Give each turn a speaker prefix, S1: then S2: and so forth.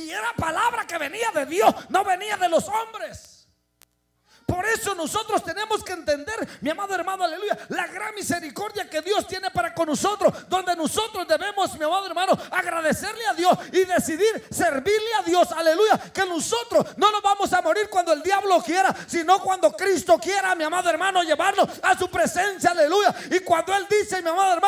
S1: Y era palabra que venía de Dios, no venía de los hombres. Por eso nosotros tenemos que entender, mi amado hermano, aleluya, la gran misericordia que Dios tiene para con nosotros, donde nosotros debemos, mi amado hermano, agradecerle a Dios y decidir servirle a Dios, aleluya, que nosotros no nos vamos a morir cuando el diablo quiera, sino cuando Cristo quiera, mi amado hermano, llevarnos a su presencia, aleluya. Y cuando Él dice, mi amado hermano,